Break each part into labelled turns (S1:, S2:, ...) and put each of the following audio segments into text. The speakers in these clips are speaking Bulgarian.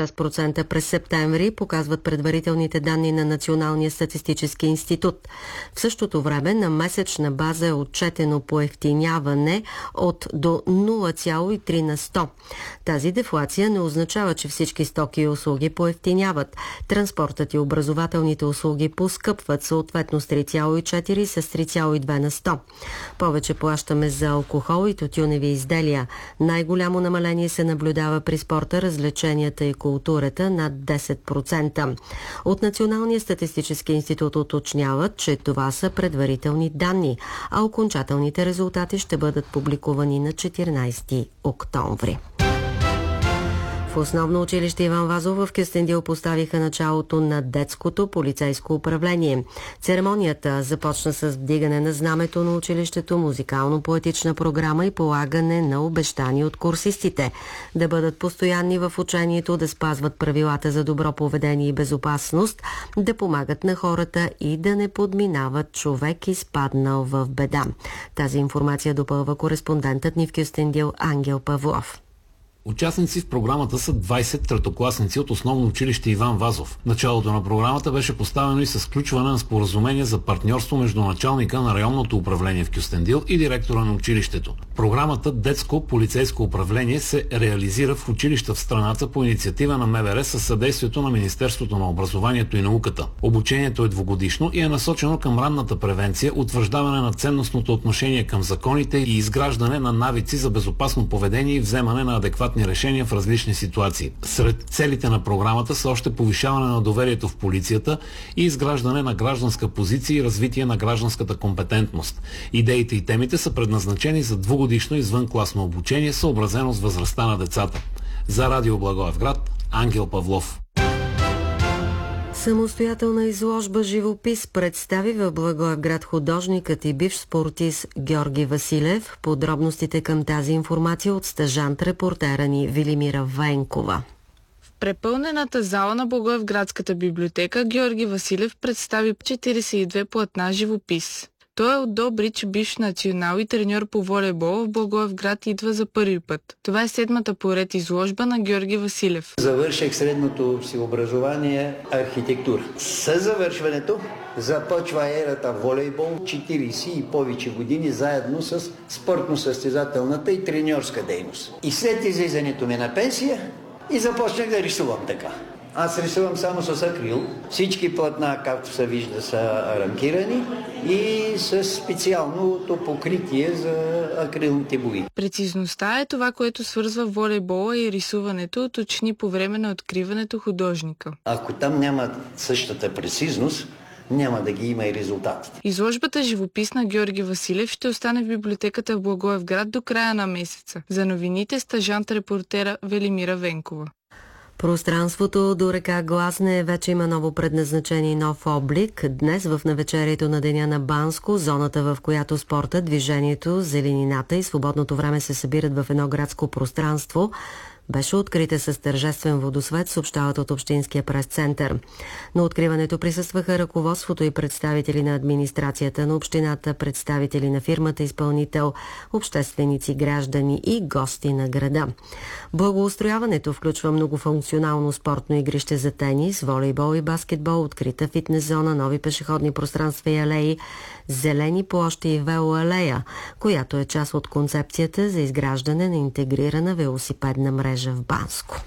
S1: 6% през септември, показват предварителните данни на Националния статистически институт. В същото време на месечна база е отчетено поевтиняване от до 0,3 на 100. Тази дефлация не означава, че всички стоки и услуги поевтиняват. Транспортът и образователните услуги поскъпват съответно с 3,4 и с 3,2 на 100. Повече плащаме за алкохол и тютюневи изделия. Най-голямо намаление се наблюдава при спорта, развлеченията и културата над 10%. От Националния статистически институт уточняват, че това са предварителни данни, а окончателните резултати ще бъдат публикувани на 14 октомври. В основно училище Иван Вазов в Кюстендил поставиха началото на детското полицейско управление. Церемонията започна с вдигане на знамето на училището, музикално-поетична програма и полагане на обещания от курсистите да бъдат постоянни в учението, да спазват правилата за добро поведение и безопасност, да помагат на хората и да не подминават човек изпаднал в беда. Тази информация допълва кореспондентът ни в Кюстендил Ангел Павлов.
S2: Участници в програмата са 20 третокласници от основно училище Иван Вазов. Началото на програмата беше поставено и с включване на споразумение за партньорство между началника на районното управление в Кюстендил и директора на училището. Програмата Детско полицейско управление се реализира в училища в страната по инициатива на МВР със съдействието на Министерството на образованието и науката. Обучението е двугодишно и е насочено към ранната превенция, утвърждаване на ценностното отношение към законите и изграждане на навици за безопасно поведение и вземане на адекватни решения в различни ситуации. Сред целите на програмата са още повишаване на доверието в полицията и изграждане на гражданска позиция и развитие на гражданската компетентност. Идеите и темите са предназначени за двугодишно извънкласно обучение, съобразено с възрастта на децата. За Радио Благоевград, Ангел Павлов.
S1: Самостоятелна изложба живопис представи в Благоевград художникът и бивш спортист Георги Василев. Подробностите към тази информация от стажант-репортера ни Велимира Венкова.
S3: В препълнената зала на Благоевградската библиотека Георги Василев представи 42 платна живопис. Той е от Добрич, бивш национал и треньор по волейбол, в Благоевград идва за първи път. Това е 7-та поред изложба на Георги Василев.
S4: Завърших средното си образование архитектура. С завършването започва ерата волейбол, 40 и повече години заедно с спортно-състезателната и треньорска дейност. И след излизането ми на пенсия и започнах да рисувам така. Аз рисувам само с акрил. Всички платна, както се вижда, са рамкирани и с специалното покритие за акрилните бои.
S3: Прецизността е това, което свързва волейбола и рисуването, уточни по време на откриването художника.
S4: Ако там няма същата прецизност, няма да ги има и резултатите.
S3: Изложбата живопис на Георги Василев ще остане в библиотеката в Благоевград до края на месеца. За новините стажант-репортера Велимира Венкова.
S1: Пространството до река Глазне вече има ново предназначение и нов облик. Днес в навечерието на деня на Банско, зоната, в която спорта, движението, зеленината и свободното време се събират в едно градско пространство, беше открита с тържествен водосвет, съобщават от Общинския прес-център. На откриването присъстваха ръководството и представители на администрацията на общината, представители на фирмата изпълнител, общественици, граждани и гости на града. Благоустрояването включва многофункционално спортно игрище за тенис, волейбол и баскетбол, открита фитнес зона, нови пешеходни пространства и алеи, зелени площи и велоалея, която е част от концепцията за изграждане на интегрирана велосипедна мрежа в Банско.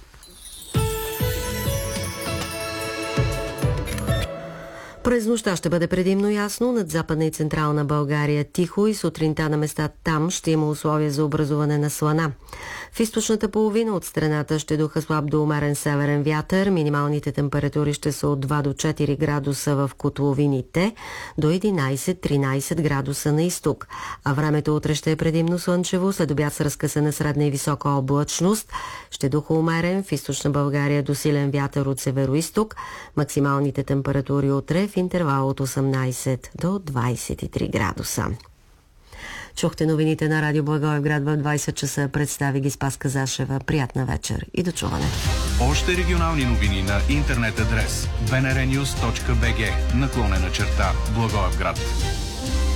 S1: През нощта ще бъде предимно ясно, над Западна и Централна България тихо и сутринта на места там ще има условия за образуване на слана. В източната половина от страната ще духа слаб до умерен северен вятър, минималните температури ще са от 2 до 4 градуса в котловините, до 11-13 градуса на изток. А времето утре ще е предимно слънчево, след обяд с разкъсана средна и висока облачност, ще духа умерен, в източна България до силен вятър от северо-изток, максималните температури утре в интервал от 18 до 23 градуса. Чухте новините на Радио Благоевград в 20 часа. Представи ги Спаска Зашева. Приятна вечер и до чуване.
S5: Още регионални новини на интернет адрес bnrnews.bg /Благоевград.